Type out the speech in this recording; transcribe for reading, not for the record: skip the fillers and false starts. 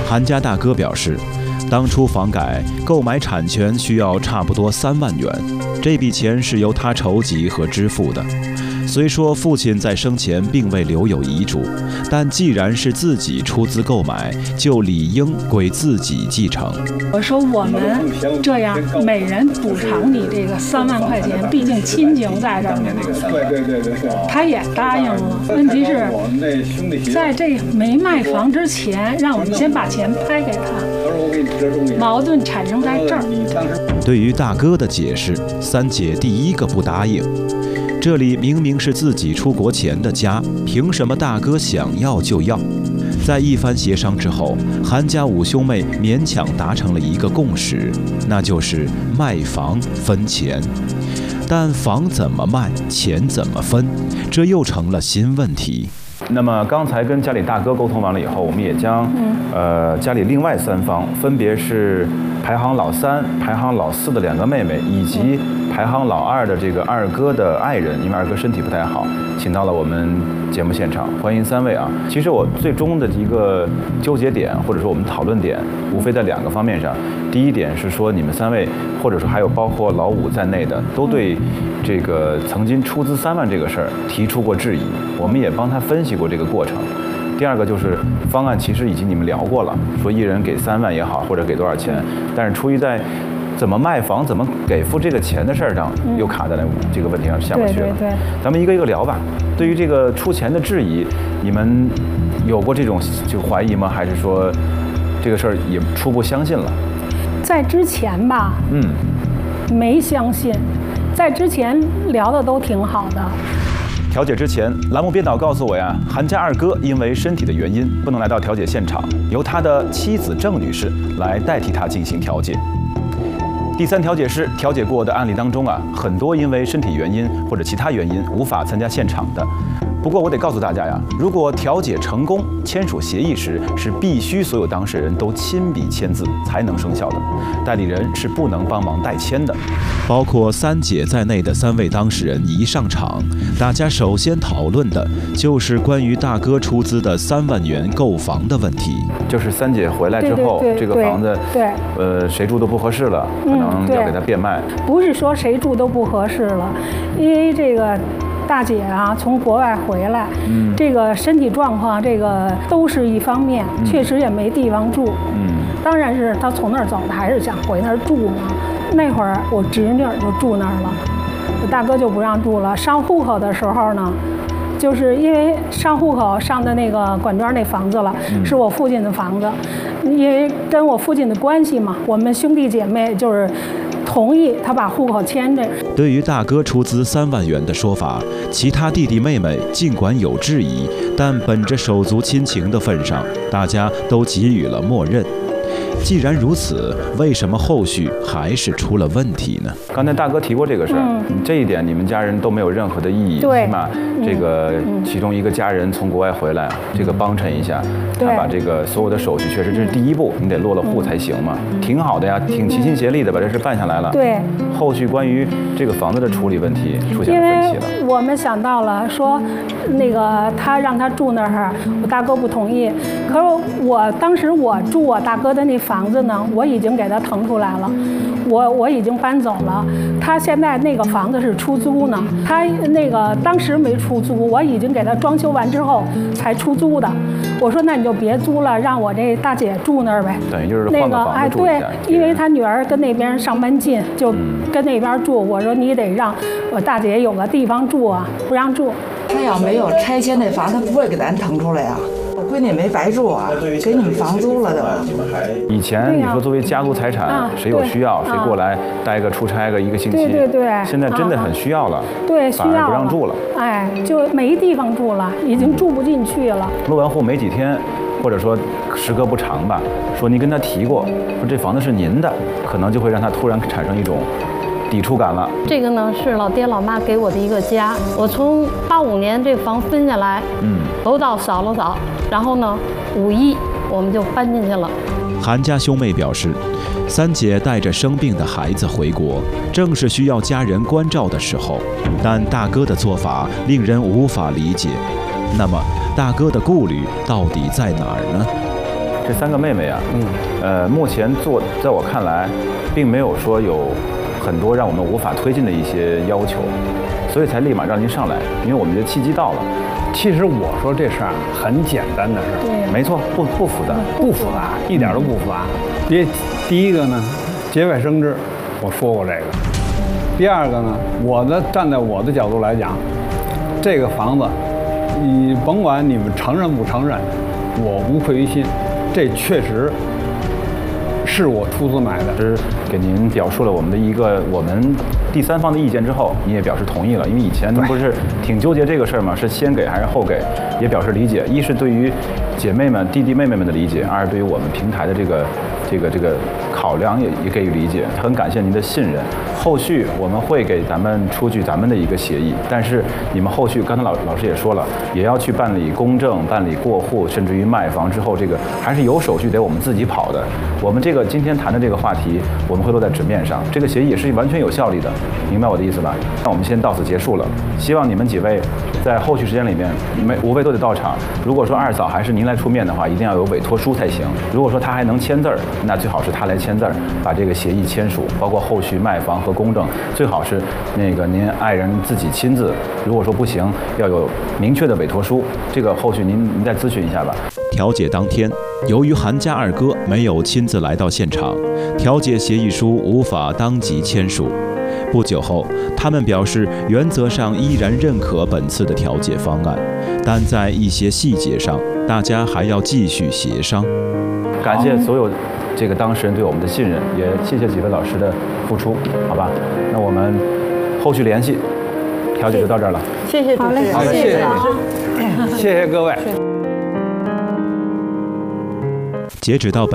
韩家大哥表示，当初房改购买产权需要差不多3万元，这笔钱是由他筹集和支付的。虽说父亲在生前并未留有遗嘱，但既然是自己出资购买，就理应归自己继承。 我说我们这样每人补偿你这个3万块钱，毕竟亲情在这儿呢。他也答应了。问题是，在这没卖房之前，让我们先把钱拍给他。矛盾产生在这儿。 对于大哥的解释，三姐第一个不答应。这里明明是自己出国前的家，凭什么大哥想要就要？在一番协商之后，韩家5兄妹勉强达成了一个共识，那就是卖房分钱。但房怎么卖，钱怎么分，这又成了新问题。 那么刚才跟家里大哥沟通完了以后，我们也将家里另外3方，分别是排行老3、排行老4的2个妹妹，以及排行老2的这个二哥的爱人，因为二哥身体不太好，请到了我们节目现场，欢迎3位啊！其实我最终的一个纠结点，或者说我们讨论点，无非在2个方面上。第一点是说，你们3位，或者说还有包括老5在内的，都对这个曾经出资3万这个事儿提出过质疑，我们也帮他分析过这个过程。第二个就是方案其实已经你们聊过了，说一人给3万也好，或者给多少钱，但是出于在怎么卖房、怎么给付这个钱的事儿上，又卡在了这个问题上下不去了。 对， 咱们一个一个聊吧。对于这个出钱的质疑，你们有过这种就怀疑吗？还是说这个事儿也初步相信了？ 在之前吧，没相信，在之前聊的都挺好的。 调解之前，栏目编导告诉我呀，韩家二哥因为身体的原因不能来到调解现场，由他的妻子郑女士来代替他进行调解。第3调解是调解过的案例当中啊，很多因为身体原因或者其他原因无法参加现场的。不过我得告诉大家呀，如果调解成功，签署协议时是必须所有当事人都亲笔签字才能生效的，代理人是不能帮忙代签的。 包括三姐在内的3位当事人一上场，大家首先讨论的就是关于大哥出资的3万元购房的问题。 就是三姐回来之后，这个房子，谁住都不合适了，可能要给他变卖。 不是说谁住都不合适了，因为这个大姐啊从国外回来，这个身体状况这个都是一方面，确实也没地方住。当然是她从那儿走的，还是想回那儿住嘛。那会儿我侄女就住那儿了，我大哥就不让住了。上户口的时候呢，就是因为上户口上的那个管庄那房子了，是我父亲的房子，因为跟我父亲的关系嘛，我们兄弟姐妹就是同意他把户口迁这。 对于大哥出资3万元的说法，其他弟弟妹妹尽管有质疑，但本着手足亲情的份上，大家都给予了默认。既然如此，为什么后续还是出了问题呢？ 刚才大哥提过这个事儿，这一点你们家人都没有任何的异议，起码这个其中一个家人从国外回来，这个帮衬一下，他把这个所有的手续，确实这是第一步，你得落了户才行嘛，挺好的呀，挺齐心协力的把这事办下来了。 对， 后续关于这个房子的处理问题出现了分歧了。 因为我们想到了说，那个他让他住那儿，我大哥不同意，可是我当时我住我大哥的那房子呢，我已经给他腾出来了，我已经搬走了。他现在那个房子是出租呢，他那个当时没出租，我已经给他装修完之后才出租的。我说那你就别租了，让我这大姐住那儿呗。 等于就是换个房子住一下。 对，因为他女儿跟那边上班近，就跟那边住。我说你得让我大姐有个地方住啊，不让住。 他要没有拆迁那房，他不会给咱腾出来呀。我闺女也没白住啊，给你们房租了都。 以前你说作为家族财产，谁有需要谁过来待个出差个1个星期。 对。 现在真的很需要了， 对，需要反而不让住了。 哎，就没地方住了，已经住不进去了。 落完户没几天，或者说时隔不长吧，说你跟他提过，说这房子是您的，可能就会让他突然产生一种抵触感了。 这个呢是老爹老妈给我的一个家，我从85年这房分下来，楼道扫了扫，然后呢5·1我们就搬进去了。 韩家兄妹表示，三姐带着生病的孩子回国，正是需要家人关照的时候，但大哥的做法令人无法理解。那么大哥的顾虑到底在哪儿呢？ 这3个妹妹啊，目前在我看来，并没有说有很多让我们无法推进的一些要求，所以才立马让您上来，因为我们的契机到了。 其实我说这事儿很简单的事儿， 对， 没错，不复杂， 不复杂，一点都不复杂。第一个呢，节外生枝，我说过这个。第二个呢，站在我的角度来讲，这个房子，你甭管你们承认不承认，我无愧于心，这确实是我出资买的。 是给您表述了我们第3方的意见之后，你也表示同意了，因为以前您不是挺纠结这个事儿吗？是先给还是后给？也表示理解，一是对于姐妹们、弟弟妹妹们的理解，二是对于我们平台的这个考量也给予理解。很感谢您的信任。后续我们会给咱们出具咱们的一个协议，但是你们后续刚才老师也说了，也要去办理公证、办理过户，甚至于卖房之后，这个还是有手续得我们自己跑的。我们今天谈的这个话题，我们会落在纸面上，这个协议也是完全有效力的，明白我的意思吧？那我们先到此结束了。希望你们几位在后续时间里面，5位都得到场。如果说二嫂还是您来出面的话，一定要有委托书才行。如果说她还能签字儿，那最好是她来签字儿，把这个协议签署，包括后续卖房和公证，最好是您爱人自己亲自。如果说不行，要有明确的委托书。这个后续您再咨询一下吧。 调解当天，由于韩家二哥没有亲自来到现场，调解协议书无法当即签署。不久后，他们表示原则上依然认可本次的调解方案，但在一些细节上，大家还要继续协商。 感谢所有当事人对我们的信任，也谢谢几位老师的付出，好吧？那我们后续联系，调解就到这儿了。 谢谢主持人， 好的，谢谢老师，谢谢各位。 截止到